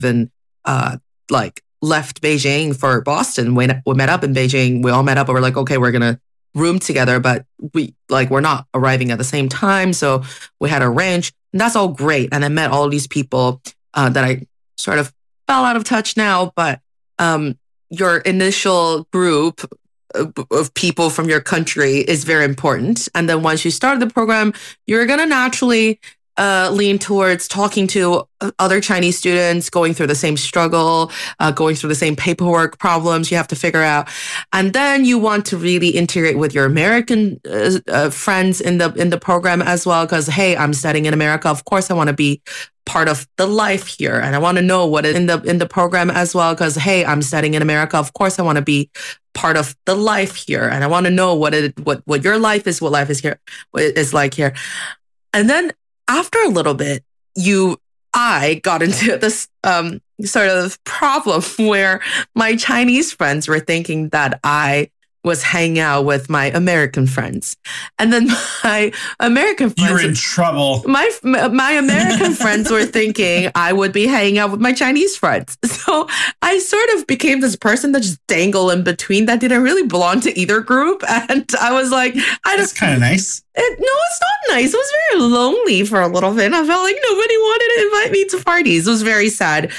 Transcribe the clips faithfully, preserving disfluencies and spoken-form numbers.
even uh, like left Beijing for Boston. We, we met up in Beijing. We all met up and we're like, okay, we're going to room together, but we like, we're not arriving at the same time. So we had to arrange, and that's all great. And I met all these people uh, that I sort of fell out of touch now, but um, your initial group of people from your country is very important. And then once you start the program, you're going to naturally uh, lean towards talking to other Chinese students going through the same struggle, uh, going through the same paperwork problems you have to figure out. And then you want to really integrate with your American uh, uh, friends in the in the program as well. Because, hey, I'm studying in America. Of course, I want to be part of the life here. And I want to know what is in the in the program as well. Because, hey, I'm studying in America. Of course, I want to be part of the life here. And I want to know what it what what your life is, what life is here is like here. And then after a little bit, you I got into this um, sort of problem where my Chinese friends were thinking that I was hanging out with my American friends. And then my American friends... You're in trouble. My, my American friends were thinking I would be hanging out with my Chinese friends. So I sort of became this person that just dangled in between that didn't really belong to either group. And I was like... I That's kind of nice. It, no, it's not nice. It was very lonely for a little bit. I felt like nobody wanted to invite me to parties. It was very sad.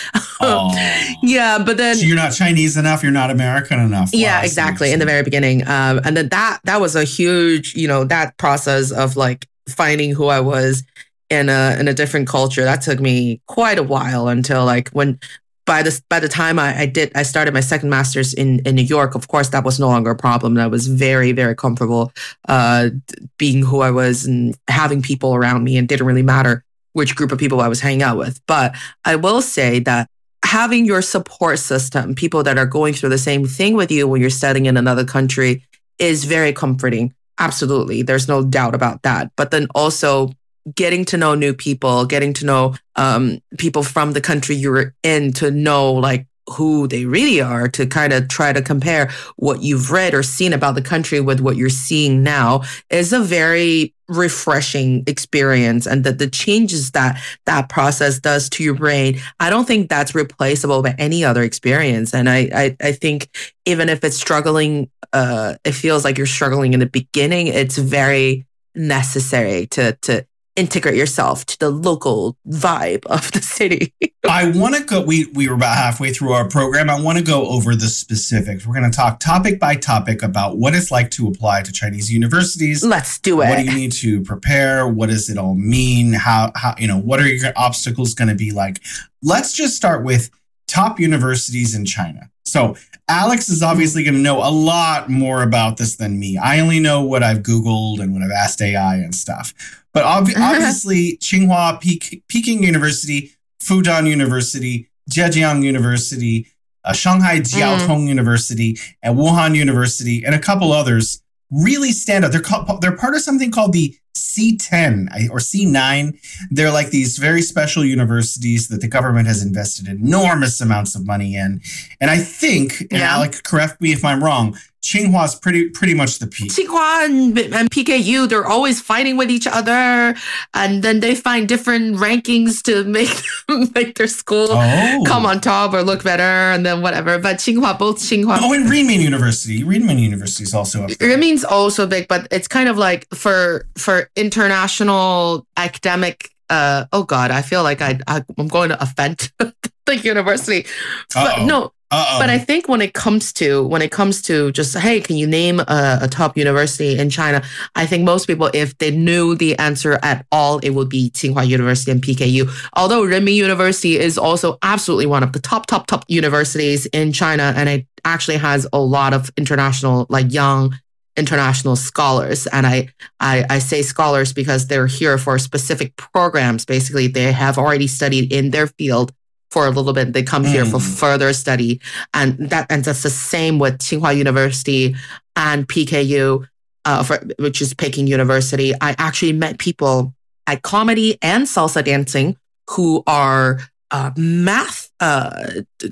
Yeah, but then... So you're not Chinese enough, you're not American enough. Yeah, wow, exactly. In the very beginning. Um, and then that that was a huge, you know, that process of like finding who I was in a in a different culture. That took me quite a while until like when by the by the time I, I did I started my second master's in, in New York. Of course, that was no longer a problem. And I was very, very comfortable uh, being who I was and having people around me, and didn't really matter which group of people I was hanging out with. But I will say that having your support system, people that are going through the same thing with you when you're studying in another country, is very comforting. Absolutely. There's no doubt about that. But then also getting to know new people, getting to know um, people from the country you're in, to know like who they really are, to kind of try to compare what you've read or seen about the country with what you're seeing now, is a very refreshing experience. And that the changes that that process does to your brain, I don't think that's replaceable by any other experience. And I I, I think even if it's struggling, uh, it feels like you're struggling in the beginning, it's very necessary to to integrate yourself to the local vibe of the city. I want to go, we, we were about halfway through our program. I want to go over the specifics. We're going to talk topic by topic about what it's like to apply to Chinese universities. Let's do it. What do you need to prepare? What does it all mean? How, how, you know, what are your obstacles going to be like? Let's just start with top universities in China. So Alex is obviously going to know a lot more about this than me. I only know what I've Googled and what I've asked A I and stuff. But ob- obviously, Tsinghua, Pe- Peking University, Fudan University, Zhejiang University, uh, Shanghai Jiao Tong mm. University, and Wuhan University, and a couple others really stand out. They're called, they're part of something called the C ten or C nine. They're like these very special universities that the government has invested enormous amounts of money in. And I think, and yeah. Alec, correct me if I'm wrong, Tsinghua is pretty pretty much the peak. Tsinghua and, and P K U, they're always fighting with each other, and then they find different rankings to make make their school oh. come on top or look better, and then whatever. But Tsinghua, both Tsinghua. Oh, and Renmin University. Renmin University is also up there. Renmin's also big, but it's kind of like for for international academic. Uh, oh God, I feel like I, I I'm going to offend the university. Uh-oh. But no. Uh-oh. But I think when it comes to when it comes to just, hey, can you name a, a top university in China? I think most people, if they knew the answer at all, it would be Tsinghua University and P K U. Although Renmin University is also absolutely one of the top, top, top universities in China, and it actually has a lot of international, like young international scholars. And I, I, I say scholars because they're here for specific programs. Basically, they have already studied in their field for a little bit. They come mm. here for further study. And that and that's the same with Tsinghua University and P K U, uh, for, which is Peking University. I actually met people at comedy and salsa dancing who are uh, math uh,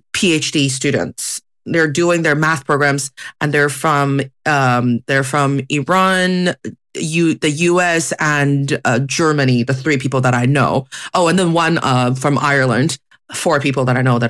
PhD students. They're doing their math programs, and they're from um, they're from Iran, U, the U S, and uh, Germany. The three people that I know. Oh, and then one uh, from Ireland. four people that I know that